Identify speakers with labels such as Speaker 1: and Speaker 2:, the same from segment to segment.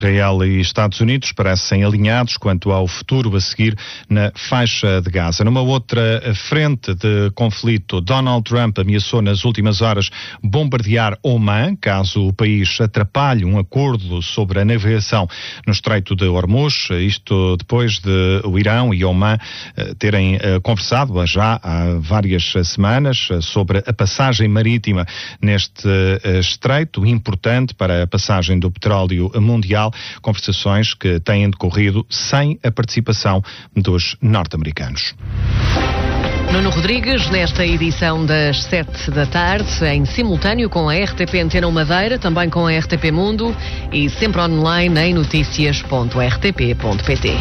Speaker 1: Israel e Estados Unidos parecem alinhados quanto ao futuro a seguir na faixa de Gaza. Numa outra frente de conflito, Donald Trump ameaçou nas últimas horas bombardear Oman, caso o país atrapalhe um acordo sobre a navegação no Estreito de Hormuz. Isto depois de o Irão e Oman terem conversado já há várias semanas sobre a passagem marítima neste estreito, importante para a passagem do petróleo mundial. Conversações que têm decorrido sem a participação dos norte-americanos.
Speaker 2: Nuno Rodrigues, nesta edição das 7 da tarde, em simultâneo com a RTP Antena Madeira, também com a RTP Mundo e sempre online em noticias.rtp.pt.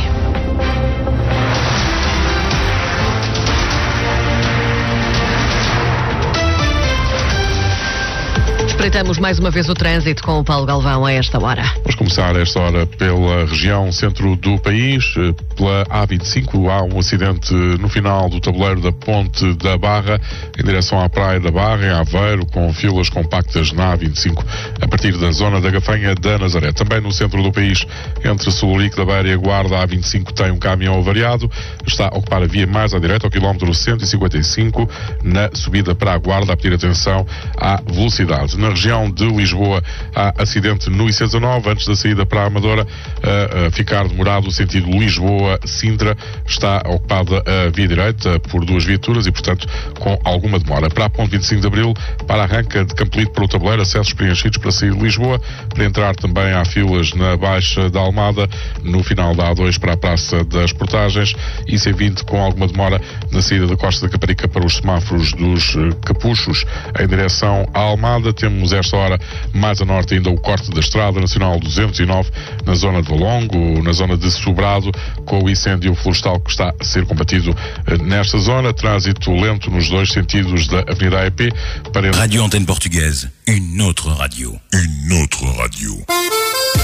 Speaker 2: Espreitamos mais uma vez o trânsito com o Paulo Galvão a esta hora.
Speaker 3: Vamos começar a esta hora pela região centro do país. Pela A25 há um acidente no final do tabuleiro da Ponte da Barra, em direção à Praia da Barra, em Aveiro, com filas compactas na A25, a partir da zona da Gafanha da Nazaré. Também no centro do país, entre Solurico da Beira e a Guarda, a A25 tem um caminhão avariado, está a ocupar a via mais à direita, ao quilómetro 155, na subida para a Guarda, a pedir atenção à velocidade. Na região de Lisboa há acidente no IC19, antes da saída para a Amadora, a ficar demorado o sentido Lisboa-Sintra, está ocupada a via direita por duas viaturas e, portanto, com alguma demora. Para a ponte 25 de Abril, para a arranca de Campolide para o tabuleiro, acessos preenchidos para sair de Lisboa. Para entrar também há filas na Baixa da Almada, no final da A2 para a Praça das Portagens, e C20 com alguma demora na saída da Costa da Caparica para os semáforos dos Capuchos, em direção à Almada. Temos esta hora mais a norte ainda o corte da Estrada Nacional 209 na zona de Valongo, na zona de Sobrado, com o incêndio florestal que está a ser combatido nesta zona. Trânsito lento nos dois sentidos da Avenida AEP.
Speaker 4: Radio Antenne Portugaise, une autre radio. Une autre radio.